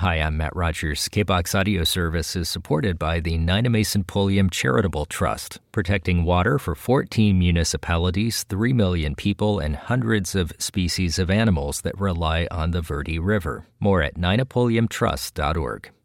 Hi, I'm Matt Rogers. KBOX Audio Service is supported by the Nina-Mason Pulliam Charitable Trust, protecting water for 14 municipalities, 3 million people, and hundreds of species of animals that rely on the Verde River. More at ninapulliamtrust.org.